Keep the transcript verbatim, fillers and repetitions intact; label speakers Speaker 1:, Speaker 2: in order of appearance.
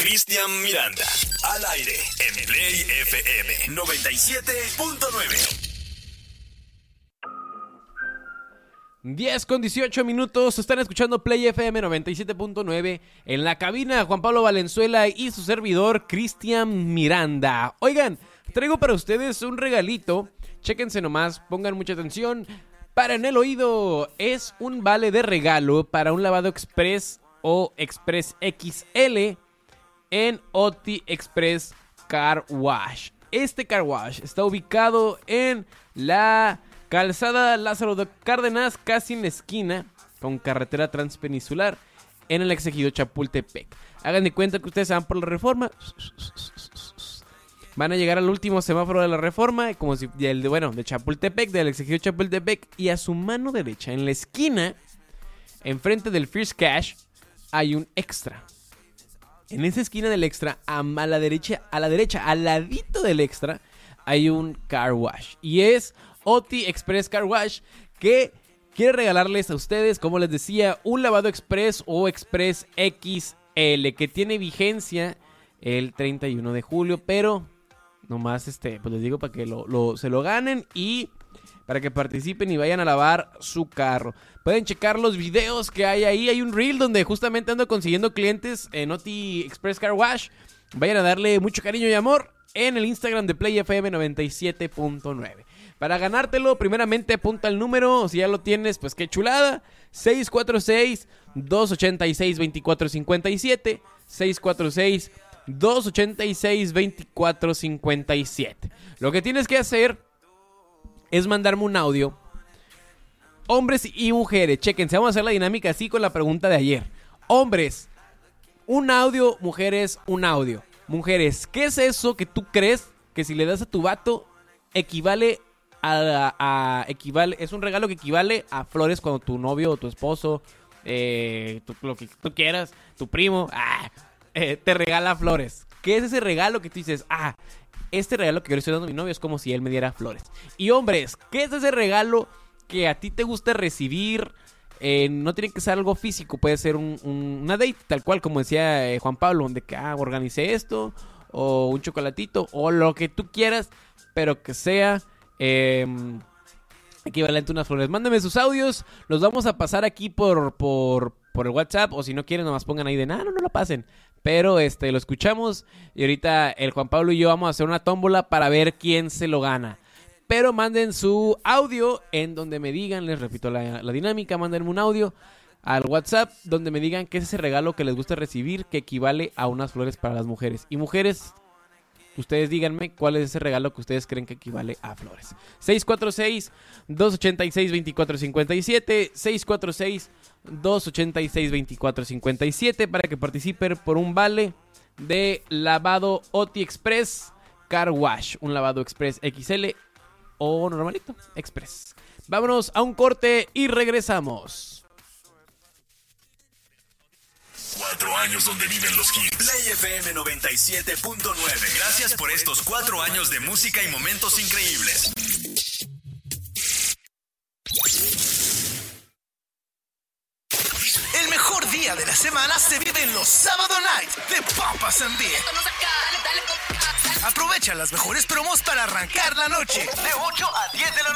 Speaker 1: Cristian Miranda, al aire en Play F M noventa y siete punto nueve.
Speaker 2: diez con dieciocho minutos, están escuchando Play F M noventa y siete punto nueve. En la cabina, Juan Pablo Valenzuela y su servidor, Cristian Miranda. Oigan, traigo para ustedes un regalito. Chéquense nomás, pongan mucha atención. Para en el oído, es un vale de regalo para un lavado express o express X L en Oti Express Car Wash. Este car wash está ubicado en la calzada Lázaro de Cárdenas, casi en la esquina con carretera transpeninsular, en el exegido Chapultepec. Hagan de cuenta que ustedes van por la Reforma, van a llegar al último semáforo de la Reforma, como si el de, bueno, de Chapultepec, del exegido Chapultepec, y a su mano derecha, en la esquina, enfrente del First Cash, hay un extra. En esa esquina del extra, a la derecha, a la derecha, al ladito del extra, hay un car wash. Y es Oti Express Car Wash, que quiere regalarles a ustedes, como les decía, un lavado express o express X L, que tiene vigencia el treinta y uno de julio, pero nomás este, pues les digo para que lo, lo, se lo ganen y para que participen y vayan a lavar su carro. Pueden checar los videos que hay ahí. Hay un reel donde justamente ando consiguiendo clientes en Oti Express Car Wash. Vayan a darle mucho cariño y amor en el Instagram de Play F M noventa y siete punto nueve. Para ganártelo, primeramente apunta el número. Si ya lo tienes, pues qué chulada. seis cuatro seis, dos ocho seis, dos cuatro cinco siete. seis cuatro seis, dos ocho seis, dos cuatro cinco siete. Lo que tienes que hacer es mandarme un audio. Hombres y mujeres, chéquense, vamos a hacer la dinámica así con la pregunta de ayer. Hombres, un audio, mujeres, un audio. Mujeres, ¿qué es eso que tú crees que si le das a tu vato equivale a, a equivale, es un regalo que equivale a flores cuando tu novio o tu esposo, eh, tu, lo que tú quieras, tu primo, ah, eh, te regala flores? ¿Qué es ese regalo que tú dices, ah, este regalo que yo le estoy dando a mi novio es como si él me diera flores? Y hombres, ¿qué es ese regalo que a ti te gusta recibir? Eh, no tiene que ser algo físico, puede ser un, un, una date, tal cual como decía eh, Juan Pablo, donde que ah, organicé esto, o un chocolatito, o lo que tú quieras, pero que sea eh, equivalente a unas flores. Mándenme sus audios, los vamos a pasar aquí por, por, por el WhatsApp, o si no quieren nomás pongan ahí de nada, no, no lo pasen. Pero este lo escuchamos y ahorita el Juan Pablo y yo vamos a hacer una tómbola para ver quién se lo gana. Pero manden su audio en donde me digan, les repito la, la dinámica, mándenme un audio al WhatsApp donde me digan qué es ese regalo que les gusta recibir que equivale a unas flores para las mujeres. Y mujeres, ustedes díganme cuál es ese regalo que ustedes creen que equivale a flores. seis cuatro seis, dos ocho seis, dos cuatro cinco siete, seis cuatro seis, dos ocho seis, dos cuatro cinco siete para que participen por un vale de lavado Oti Express Car Wash. Un lavado Express X L o normalito, Express. Vámonos a un corte y regresamos.
Speaker 1: Cuatro años donde viven los hits. Play F M noventa y siete punto nueve. Gracias por estos cuatro años de música y momentos increíbles. El mejor día de la semana se vive en los Sábado Night de Papa Sandía. Aprovecha las mejores promos para arrancar la noche. De ocho a diez de la noche.